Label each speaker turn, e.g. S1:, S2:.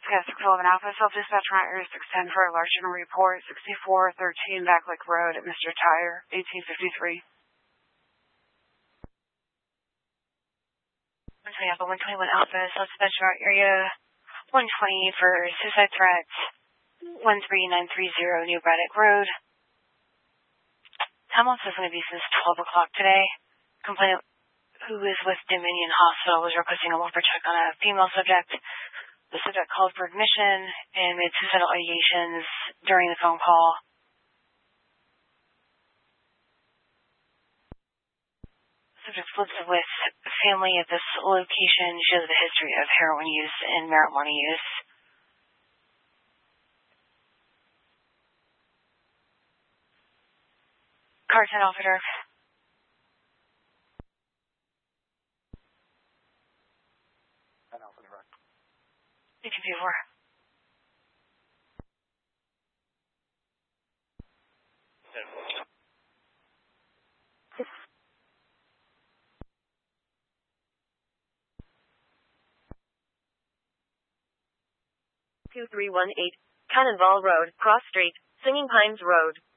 S1: Yes, 611 Alpha, self-dispatch on area 610 for a large general report, 6413 Backlick Road at Mr. Tire, 1853. 120 Alpha, 121 Alpha, self-dispatch on area 120 for suicide threat, 13930 New Braddock Road. Time also is going to be since 12 o'clock today. Complainant who is with Dominion Hospital was requesting a welfare check on a female subject. The subject called for admission and made suicidal ideations during the phone call. The subject lives with family at this location. She has a history of heroin use and marijuana use. Car 10 officer. You can be 4.
S2: Two 318 Cannonball Road, Cross Street, Singing Pines Road.